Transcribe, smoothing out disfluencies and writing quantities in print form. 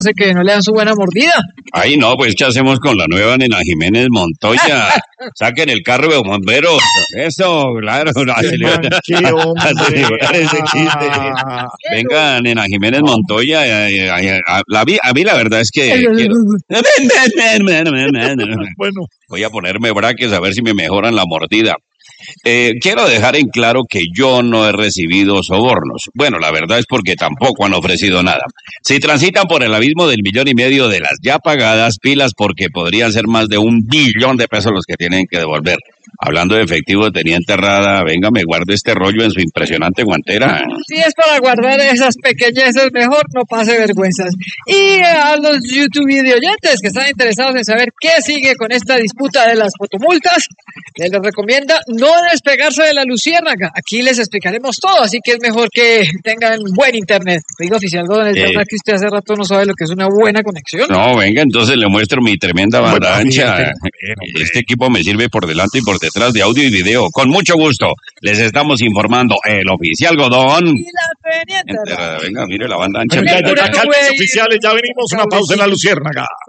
Sé que no le dan su buena mordida. Ay, no, pues, ¿qué hacemos con la nueva Nena Jiménez Montoya? Saquen el carro de bomberos. Eso, claro. Ese chiste. Venga, Nena Jiménez Montoya. A mí la verdad es que quiero... Bueno, Voy a ponerme braques a ver si me mejoran la mordida. Quiero dejar en claro que yo no he recibido sobornos. Bueno, la verdad es porque tampoco han ofrecido nada. Si transitan por el abismo del 1,5 millones de las ya pagadas, pilas porque podrían ser más de 1 billón de pesos los que tienen que devolver. Hablando de efectivo, tenía enterrada, venga, me guarde este rollo en su impresionante guantera. Si es para guardar esas pequeñeces, mejor no pase vergüenzas. Y a los YouTube videoyentes que están interesados en saber qué sigue con esta disputa de las fotomultas, les recomienda no despegarse de la luciérnaga. Aquí les explicaremos todo, así que es mejor que tengan buen internet. Digo, oficial Godón, ¿es verdad que usted hace rato no sabe lo que es una buena conexión? No, venga, entonces le muestro mi tremenda banda ancha. Este equipo me sirve por delante y por detrás de audio y video. Con mucho gusto, les estamos informando el oficial Godón. Y la teniente. Venga, mire la banda ancha. ya, cálmense, oficiales, ya venimos, una pausa en la luciérnaga.